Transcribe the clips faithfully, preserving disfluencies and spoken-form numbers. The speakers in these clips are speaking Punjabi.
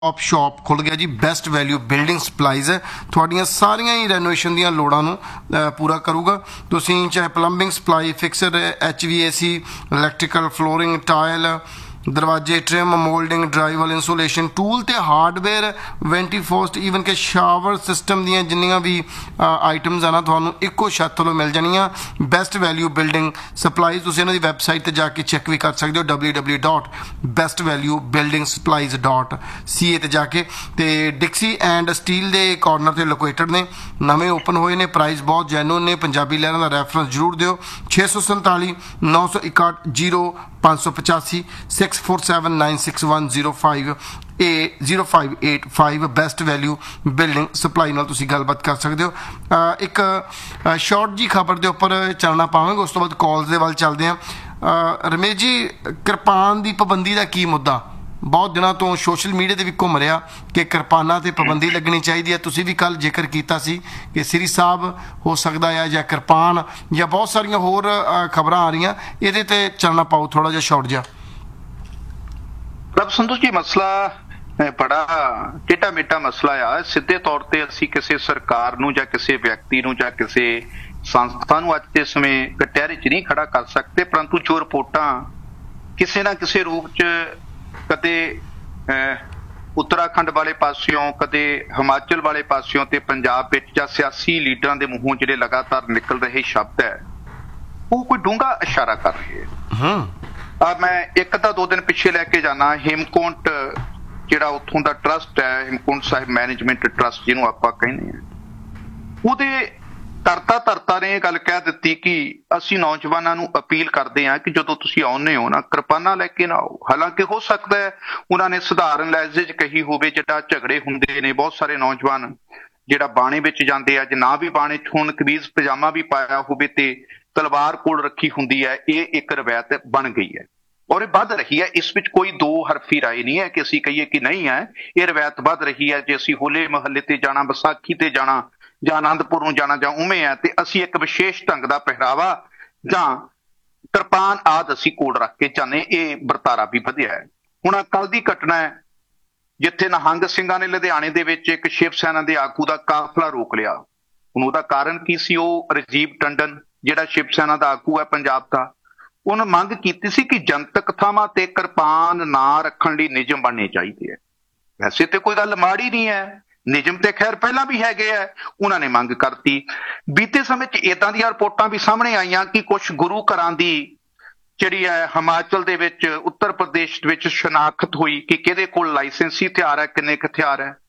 ਟੌਪ ਸ਼ਾਪ ਖੁੱਲ ਗਿਆ ਜੀ। ਬੈਸਟ ਵੈਲਿਊ ਬਿਲਡਿੰਗ ਸਪਲਾਈਜ਼ ਹੈ, ਤੁਹਾਡੀਆਂ ਸਾਰੀਆਂ ਹੀ ਰੈਨੋਵੇਸ਼ਨ ਦੀਆਂ ਲੋੜਾਂ ਨੂੰ ਪੂਰਾ ਕਰੂਗਾ। ਤੁਸੀਂ ਚਾਹੇ ਪਲੰਬਿੰਗ ਸਪਲਾਈ, ਫਿਕਸਡ, ਐਚ ਵੀ ਏ ਸੀ, ਇਲੈਕਟ੍ਰੀਕਲ, ਫਲੋਰਿੰਗ, ਟਾਇਲ, ਦਰਵਾਜ਼ੇ, ਟ੍ਰਿਮ, ਮੋਲਡਿੰਗ, ਡਰਾਈਵਲ, ਇੰਸੂਲੇਸ਼ਨ, ਟੂਲ ਤੇ ਹਾਰਡਵੇਅਰ, ਵੈਂਟੀਫੋਸਟ, ਈਵਨ ਕਿ ਸ਼ਾਵਰ ਸਿਸਟਮ ਦੀਆਂ ਜਿੰਨੀਆਂ ਵੀ ਆਈਟਮਸ ਆ ਨਾ ਤੁਹਾਨੂੰ ਇੱਕੋ ਛੱਤ ਤੋਂ ਮਿਲ ਜਾਣੀਆਂ। ਬੈਸਟ ਵੈਲਿਊ ਬਿਲਡਿੰਗ ਸਪਲਾਈਜ਼, ਤੁਸੀਂ ਇਹਨਾਂ ਦੀ ਵੈਬਸਾਈਟ 'ਤੇ ਜਾ ਕੇ ਚੈੱਕ ਵੀ ਕਰ ਸਕਦੇ ਹੋ, W W dot best value building supplies dot ਸੀ ਏ 'ਤੇ ਜਾ ਕੇ। ਅਤੇ ਡਿਕਸੀ ਐਂਡ ਸਟੀਲ ਦੇ ਕਾਰਨਰ 'ਤੇ ਲੋਕੇਟਡ ਨੇ, ਨਵੇਂ ਓਪਨ ਹੋਏ ਨੇ, ਪ੍ਰਾਈਸ ਬਹੁਤ ਜੈਨੂਨ ਨੇ। ਪੰਜਾਬੀ ਲਹਿਰਾਂ ਦਾ ਰੈਫਰੈਂਸ ਜ਼ਰੂਰ ਦਿਓ। ਛੇ ਸੌ ਸੰਤਾਲੀ ਨੌ ਸੌ ਇਕਾਹਠ ਜੀਰੋ ਪੰਜ ਸੌ ਪਚਾਸੀ six four seven nine six one zero five ਏ zero five eight five best value building supply ਨਾਲ ਤੁਸੀਂ ਗੱਲਬਾਤ ਕਰ ਸਕਦੇ ਹੋ। ਇੱਕ ਸ਼ਾਰਟ ਜੀ ਖਬਰ ਦੇ ਉੱਪਰ ਚੱਲਣਾ ਪਾਵਾਂਗੇ, ਉਸ ਤੋਂ ਬਾਅਦ ਕਾਲਸ ਦੇ ਵੱਲ ਚੱਲਦੇ ਹਾਂ। ਰਮੇਸ਼ ਜੀ, ਕਿਰਪਾਨ ਦੀ ਪਾਬੰਦੀ ਦਾ ਕੀ ਮੁੱਦਾ? ਬਹੁਤ ਦਿਨਾਂ ਤੋਂ ਸੋਸ਼ਲ ਮੀਡੀਆ 'ਤੇ ਵੀ ਘੁੰਮ ਰਿਹਾ ਕਿ ਕਿਰਪਾਨਾਂ 'ਤੇ ਪਾਬੰਦੀ ਲੱਗਣੀ ਚਾਹੀਦੀ ਹੈ। ਤੁਸੀਂ ਵੀ ਕੱਲ੍ਹ ਜ਼ਿਕਰ ਕੀਤਾ ਸੀ ਕਿ ਸ੍ਰੀ ਸਾਹਿਬ ਹੋ ਸਕਦਾ ਆ, ਜਾਂ ਕਿਰਪਾਨ, ਜਾਂ ਬਹੁਤ ਸਾਰੀਆਂ ਹੋਰ ਖਬਰਾਂ ਆ ਰਹੀਆਂ, ਇਹਦੇ 'ਤੇ ਚੱਲਣਾ ਪਾਓ ਥੋੜ੍ਹਾ ਜਿਹਾ ਸ਼ਾਰਟ ਜਿਹਾ। ਪ੍ਰਭ ਸੰਧੂ ਜੀ, ਮਸਲਾ ਬੜਾ ਟੇਢਾ ਮੇਢਾ ਮਸਲਾ ਆ। ਸਿੱਧੇ ਤੌਰ ਤੇ ਅਸੀਂ ਕਿਸੇ ਸਰਕਾਰ ਨੂੰ ਜਾਂ ਕਿਸੇ ਵਿਅਕਤੀ ਨੂੰ ਜਾਂ ਕਿਸੇ ਸੰਸਥਾ ਨੂੰ ਅੱਜ ਦੇ ਸਮੇਂ ਕਟਹਿਰੇ 'ਚ ਨਹੀਂ ਖੜਾ ਕਰ ਸਕਦੇ, ਪਰੰਤੂ ਜੋ ਰਿਪੋਰਟਾਂ ਕਿਸੇ ਨਾ ਕਿਸੇ ਰੂਪ 'ਚ ਕਦੇ ਉੱਤਰਾਖੰਡ ਵਾਲੇ ਪਾਸਿਓਂ, ਕਦੇ ਹਿਮਾਚਲ ਵਾਲੇ ਪਾਸਿਓਂ ਤੇ ਪੰਜਾਬ ਵਿੱਚ ਜਾਂ ਸਿਆਸੀ ਲੀਡਰਾਂ ਦੇ ਮੂੰਹੋਂ ਜਿਹੜੇ ਲਗਾਤਾਰ ਨਿਕਲ ਰਹੇ ਸ਼ਬਦ ਹੈ, ਉਹ ਕੋਈ ਡੂੰਘਾ ਇਸ਼ਾਰਾ ਕਰ ਰਹੇ ਹੈ। ਆ ਮੈਂ ਇੱਕ ਤਾਂ ਦੋ ਦਿਨ ਪਿੱਛੇ ਲੈ ਕੇ ਜਾਣਾ, ਹੇਮਕੁੰਟ ਜਿਹੜਾ ਉੱਥੋਂ ਦਾ ਟਰਸਟ ਹੈ, ਹੇਮਕੁੰਟ ਸਾਹਿਬ ਮੈਨੇਜਮੈਂਟ ਟਰਸਟ ਜਿਹਨੂੰ ਆਪਾਂ ਕਹਿੰਦੇ ਹਾਂ, ਉਹਦੇ ਕਰਤਾ ਧਰਤਾ ਨੇ ਇਹ ਗੱਲ ਕਹਿ ਦਿੱਤੀ ਕਿ ਅਸੀਂ ਨੌਜਵਾਨਾਂ ਨੂੰ ਅਪੀਲ ਕਰਦੇ ਹਾਂ ਕਿ ਜਦੋਂ ਤੁਸੀਂ ਆਉਂਦੇ ਹੋ ਨਾ, ਕਿਰਪਾਨਾਂ ਲੈ ਕੇ ਨਾ ਆਓ। ਹਾਲਾਂਕਿ ਹੋ ਸਕਦਾ ਹੈ ਉਹਨਾਂ ਨੇ ਸਧਾਰਨ ਲਹਿਜੇ 'ਚ ਕਹੀ ਹੋਵੇ, ਜਿਹੜਾ ਝਗੜੇ ਹੁੰਦੇ ਨੇ, ਬਹੁਤ ਸਾਰੇ ਨੌਜਵਾਨ ਜਿਹੜਾ ਬਾਣੇ ਵਿੱਚ ਜਾਂਦੇ ਆ, ਜੇ ਨਾ ਵੀ ਬਾਣੇ 'ਚ ਹੁਣ ਕਮੀਜ਼ ਪਜਾਮਾ ਵੀ ਪਾਇਆ ਹੋਵੇ ਤੇ ਤਲਵਾਰ ਕੋਲ ਰੱਖੀ ਹੁੰਦੀ ਹੈ, ਇਹ ਇੱਕ ਰਵਾਇਤ ਬਣ ਗਈ ਹੈ ਔਰ ਇਹ ਵੱਧ ਰਹੀ ਹੈ। ਇਸ ਵਿੱਚ ਕੋਈ ਦੋ ਹਰਫੀ ਰਾਏ ਨਹੀਂ ਹੈ ਕਿ ਅਸੀਂ ਕਹੀਏ ਕਿ ਨਹੀਂ ਹੈ, ਇਹ ਰਵਾਇਤ ਵੱਧ ਰਹੀ ਹੈ। ਜੇ ਅਸੀਂ ਹੋਲੇ ਮਹੱਲੇ ਤੇ ਜਾਣਾ, ਵਿਸਾਖੀ ਤੇ ਜਾਣਾ, ਜਾਂ ਆਨੰਦਪੁਰ ਨੂੰ ਜਾਣਾ, ਜਾਂ ਉਵੇਂ ਹੈ, ਤੇ ਅਸੀਂ ਇੱਕ ਵਿਸ਼ੇਸ਼ ਢੰਗ ਦਾ ਪਹਿਰਾਵਾ ਜਾਂ ਕਿਰਪਾਨ ਆਦਿ ਅਸੀਂ ਕੋਲ ਰੱਖ ਕੇ ਜਾਂਦੇ, ਇਹ ਵਰਤਾਰਾ ਵੀ ਵਧਿਆ ਹੈ। ਹੁਣ ਕੱਲ ਦੀ ਘਟਨਾ ਹੈ ਜਿੱਥੇ ਨਿਹੰਗ ਸਿੰਘਾਂ ਨੇ ਲੁਧਿਆਣੇ ਦੇ ਵਿੱਚ ਇੱਕ ਸ਼ਿਵ ਸੈਨਾ ਦੇ ਆਗੂ ਦਾ ਕਾਫਲਾ ਰੋਕ ਲਿਆ। ਹੁਣ ਉਹਦਾ ਕਾਰਨ ਕੀ ਸੀ? ਉਹ ਰਾਜੀਵ ਟੰਡਨ ਜਿਹੜਾ ਸ਼ਿਵ ਸੈਨਾ ਦਾ ਆਗੂ ਹੈ ਪੰਜਾਬ ਦਾ, ਉਹਨੇ ਮੰਗ ਕੀਤੀ ਸੀ ਕਿ ਜਨਤਕ ਥਾਵਾਂ ਤੇ ਕਿਰਪਾਨ ਨਾ ਰੱਖਣ ਲਈ ਨਿਯਮ ਬਣਨੇ ਚਾਹੀਦੇ ਹੈ। ਵੈਸੇ ਤੇ ਕੋਈ ਗੱਲ ਮਾੜੀ ਨਹੀਂ ਹੈ, ਨਿਯਮ ਤੇ ਖੈਰ ਪਹਿਲਾਂ ਵੀ ਹੈਗੇ ਆ, ਉਹਨਾਂ ਨੇ ਮੰਗ ਕਰਤੀ। ਬੀਤੇ ਸਮੇਂ 'ਚ ਏਦਾਂ ਦੀਆਂ ਰਿਪੋਰਟਾਂ ਵੀ ਸਾਹਮਣੇ ਆਈਆਂ ਕਿ ਕੁਝ ਗੁਰੂ ਘਰਾਂ ਦੀ ਜਿਹੜੀ ਹੈ ਹਿਮਾਚਲ ਦੇ ਵਿੱਚ, ਉੱਤਰ ਪ੍ਰਦੇਸ਼ ਵਿੱਚ ਸ਼ਨਾਖਤ ਹੋਈ ਕਿ ਕਿਹਦੇ ਕੋਲ ਲਾਇਸੈਂਸੀ ਹਥਿਆਰ ਹੈ, ਕਿੰਨੇ ਕੁ ਹਥਿਆਰ ਹੈ।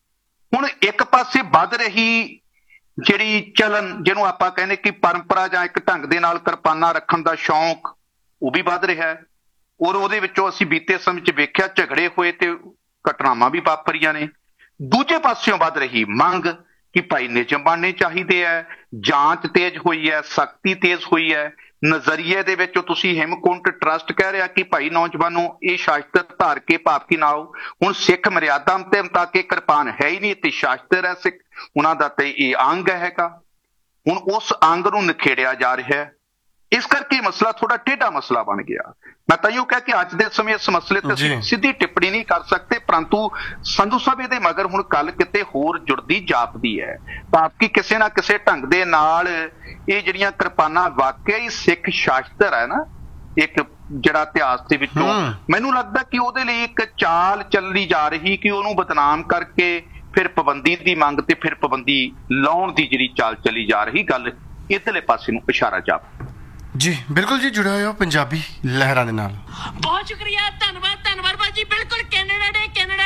ਹੁਣ ਇੱਕ ਪਾਸੇ ਵੱਧ ਰਹੀ ਜਿਹੜੀ ਚਲਨ, ਜਿਹਨੂੰ ਆਪਾਂ ਕਹਿੰਦੇ ਕਿ ਪਰੰਪਰਾ ਜਾਂ ਇੱਕ ਢੰਗ ਦੇ ਨਾਲ ਕਿਰਪਾਨਾਂ ਰੱਖਣ ਦਾ ਸ਼ੌਂਕ, ਉਹ ਵੀ ਵੱਧ ਰਿਹਾ ਹੈ ਔਰ ਉਹਦੇ ਵਿੱਚੋਂ ਅਸੀਂ ਬੀਤੇ ਸਮੇਂ 'ਚ ਵੇਖਿਆ ਝਗੜੇ ਹੋਏ ਤੇ ਘਟਨਾਵਾਂ ਵੀ ਵਾਪਰੀਆਂ ਨੇ। ਦੂਜੇ ਪਾਸਿਓਂ ਵੱਧ ਰਹੀ ਮੰਗ ਕਿ ਭਾਈ ਨਿਯਮ ਬਣਨੇ ਚਾਹੀਦੇ ਹੈ, ਜਾਂਚ ਤੇਜ਼ ਹੋਈ ਹੈ, ਸਖਤੀ ਤੇਜ਼ ਹੋਈ ਹੈ। ਨਜ਼ਰੀਏ ਦੇ ਵਿੱਚ ਤੁਸੀਂ ਹੇਮਕੁੰਟ ਟਰਸਟ ਕਹਿ ਰਿਹਾ ਕਿ ਭਾਈ ਨੌਜਵਾਨੋ ਇਹ ਸ਼ਾਸਤਰ ਧਾਰ ਕੇ ਪਾਪ ਕੀ ਨਾ ਆਓ। ਹੁਣ ਸਿੱਖ ਮਰਿਆਦਾ ਤੇ ਮੁਤਾਬਕ ਕਿਰਪਾਨ ਹੈ ਹੀ ਨਹੀਂ ਤੇ ਸ਼ਾਸਤਰ ਹੈ ਸਿੱਖ, ਉਹਨਾਂ ਦਾ ਤੇ ਇਹ ਅੰਗ ਹੈਗਾ। ਹੁਣ ਉਸ ਅੰਗ ਨੂੰ ਨਿਖੇੜਿਆ ਜਾ ਰਿਹਾ ਹੈ, ਇਸ ਕਰਕੇ ਮਸਲਾ ਥੋੜਾ ਟੇਢਾ ਮਸਲਾ ਬਣ ਗਿਆ। ਮੈਂ ਤਾਂ ਇਹੋ ਕਹਿ ਕਿ ਅੱਜ ਦੇ ਸਮੇਂ ਇਸ ਮਸਲੇ ਤੇ ਅਸੀਂ ਸਿੱਧੀ ਟਿੱਪਣੀ ਨਹੀਂ ਕਰ ਸਕਦੇ, ਪਰੰਤੂ ਸੰਧੂ ਸਾਹਿਬ ਇਹਦੇ ਮਗਰ ਹੁਣ ਕੱਲ ਕਿਤੇ ਹੋਰ ਜੁੜਦੀ ਜਾਪਦੀ ਹੈ। ਭਾਵ ਕਿ ਕਿਸੇ ਨਾ ਕਿਸੇ ਢੰਗ ਦੇ ਨਾਲ ਇਹ ਜਿਹੜੀਆਂ ਕਿਰਪਾਨਾਂ ਵਾਕਿਆ ਹੀ ਸਿੱਖ ਸ਼ਾਸਤਰ ਹੈ ਨਾ, ਇੱਕ ਜਿਹੜਾ ਇਤਿਹਾਸ ਦੇ ਵਿੱਚੋਂ ਮੈਨੂੰ ਲੱਗਦਾ ਕਿ ਉਹਦੇ ਲਈ ਇੱਕ ਚਾਲ ਚੱਲੀ ਜਾ ਰਹੀ ਕਿ ਉਹਨੂੰ ਬਦਨਾਮ ਕਰਕੇ ਫਿਰ ਪਾਬੰਦੀ ਦੀ ਮੰਗ ਤੇ ਫਿਰ ਪਾਬੰਦੀ ਲਾਉਣ ਦੀ ਜਿਹੜੀ ਚਾਲ ਚੱਲੀ ਜਾ ਰਹੀ, ਗੱਲ ਇੱਧਰਲੇ ਪਾਸੇ ਨੂੰ ਇਸ਼ਾਰਾ ਜਾਪਦਾ। ਜੀ ਬਿਲਕੁਲ ਜੀ, ਜੁੜਿਆ ਹੋਇਆ ਪੰਜਾਬੀ ਲਹਿਰਾਂ ਦੇ ਨਾਲ। ਬਹੁਤ ਸ਼ੁਕਰੀਆ, ਧੰਨਵਾਦ ਧੰਨਵਾਦ ਭਾਜੀ। ਬਿਲਕੁਲ ਕੈਨੇਡਾ ਦੇ ਕੈਨੇਡਾ